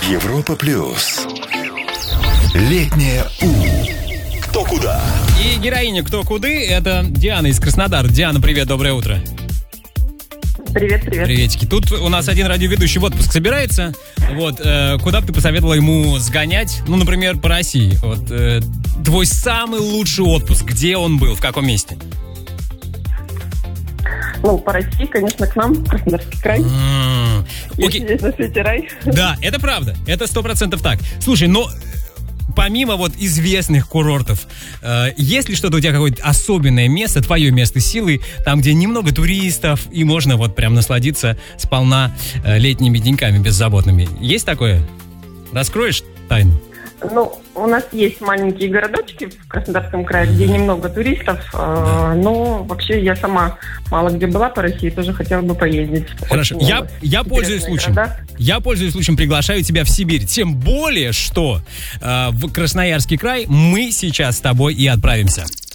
Европа плюс. Летнее У. Кто куда? И героиня «Кто куды» — это Диана из Краснодара. Диана, привет, доброе утро. Привет. Приветики. Тут у нас один радиоведущий в отпуск собирается. Вот, куда бы ты посоветовала ему сгонять? Ну, например, по России. Вот, твой самый лучший отпуск, где он был, в каком месте? Ну, по России, конечно, к нам, в Краснодарский край. Окей. Здесь на свете рай. Да, это правда. Это 100% так. Слушай, но помимо вот известных курортов, есть ли что-то у тебя, какое-то особенное место, твое место силы, там, где немного туристов, и можно вот прям насладиться сполна летними деньками беззаботными? Есть такое? Раскроешь тайну? Ну, у нас есть маленькие городочки в Краснодарском крае, где немного туристов, но вообще я сама мало где была по России, тоже хотела бы поездить. Хорошо, я пользуюсь случаем. Я пользуюсь случаем, приглашаю тебя в Сибирь. Тем более, что в Красноярский край мы сейчас с тобой и отправимся.